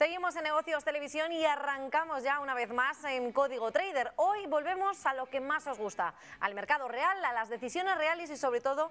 Seguimos en Negocios Televisión y arrancamos ya una vez más en Código Trader. Hoy volvemos a lo que más os gusta, al mercado real, a las decisiones reales y sobre todo